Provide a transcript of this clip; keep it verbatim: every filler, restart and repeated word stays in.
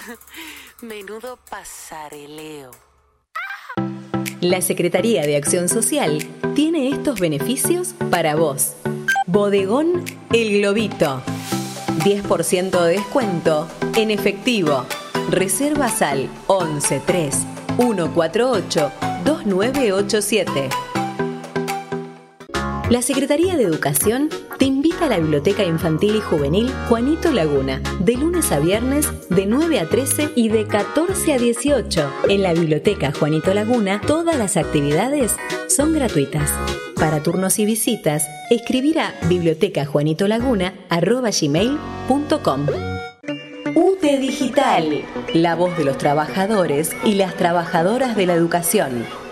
Menudo pasareleo. La Secretaría de Acción Social tiene estos beneficios para vos. Bodegón El Globito. diez por ciento de descuento en efectivo. Reservas al once tres uno cuatro ocho dos nueve ocho siete. La Secretaría de Educación te invita a la Biblioteca Infantil y Juvenil Juanito Laguna, de lunes a viernes de nueve a trece y de catorce a dieciocho. En la Biblioteca Juanito Laguna, todas las actividades son gratuitas. Para turnos y visitas, escribir a bibliotecajuanitolaguna arroba gmail punto com. U T E Digital, la voz de los trabajadores y las trabajadoras de la educación.